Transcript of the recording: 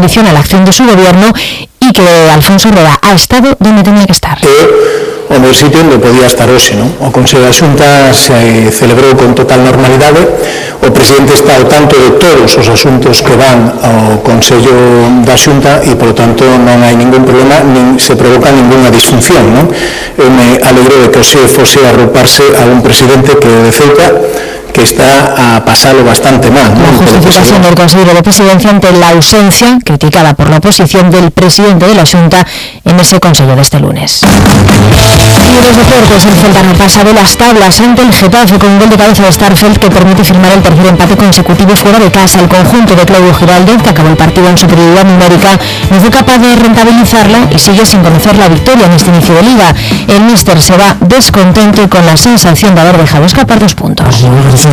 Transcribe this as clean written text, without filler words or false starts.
condiciona la acción de su gobierno y que Alfonso Rueda ha estado donde tenía que estar. O no sitio onde podía estar hoxe, non? O Consello da Xunta se celebrou con total normalidade, o presidente está ao tanto de todos os asuntos que van ao Consello da Xunta e, polo tanto, non hai ningún problema, nin se provoca ninguna disfunción, non? Eu me alegro de que hoxe fose a arroparse a un presidente que de Ceuta que está a pasarlo bastante mal, ¿no? La justificación del consejero de presidencia ante la ausencia, criticada por la oposición, del presidente de la Xunta en ese consejo de este lunes. Y los deportes, el Celta no pasa de las tablas ante el Getafe con un gol de cabeza de Starfelt que permite firmar el tercer empate consecutivo fuera de casa. El conjunto de Claudio Giraldo, que acabó el partido en superioridad numérica, no fue capaz de rentabilizarla y sigue sin conocer la victoria en este inicio de liga. El míster se va descontento y con la sensación de haber dejado escapar 2 puntos.